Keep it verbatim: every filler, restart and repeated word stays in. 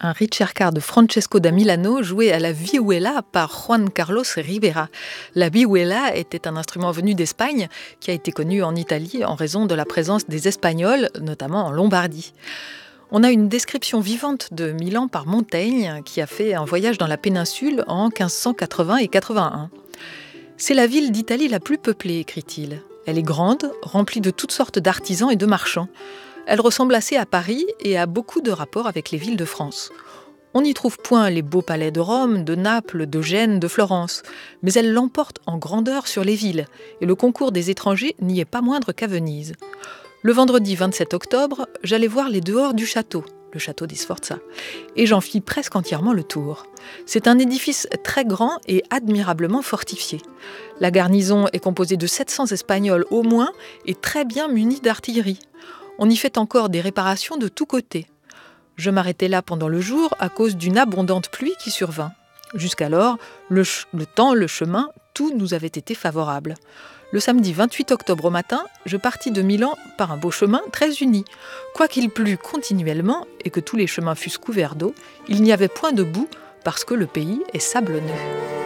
Un ricercar de Francesco da Milano joué à la vihuela par Juan Carlos Rivera. La vihuela était un instrument venu d'Espagne qui a été connu en Italie en raison de la présence des Espagnols, notamment en Lombardie. On a une description vivante de Milan par Montaigne qui a fait un voyage dans la péninsule en quinze cent quatre-vingts et quatre-vingt-un. C'est la ville d'Italie la plus peuplée, écrit-il. Elle est grande, remplie de toutes sortes d'artisans et de marchands. Elle ressemble assez à Paris et a beaucoup de rapports avec les villes de France. On n'y trouve point les beaux palais de Rome, de Naples, de Gênes, de Florence, mais elle l'emporte en grandeur sur les villes, et le concours des étrangers n'y est pas moindre qu'à Venise. Le vendredi vingt-sept octobre, j'allais voir les dehors du château, le château di Sforza, et j'en fis presque entièrement le tour. C'est un édifice très grand et admirablement fortifié. La garnison est composée de sept cents Espagnols au moins et très bien munis d'artillerie. On y fait encore des réparations de tous côtés. Je m'arrêtai là pendant le jour à cause d'une abondante pluie qui survint. Jusqu'alors, le, ch- le temps, le chemin, tout nous avait été favorable. Le samedi vingt-huit octobre au matin, je partis de Milan par un beau chemin très uni. Quoiqu'il plût continuellement et que tous les chemins fussent couverts d'eau, il n'y avait point de boue parce que le pays est sablonneux.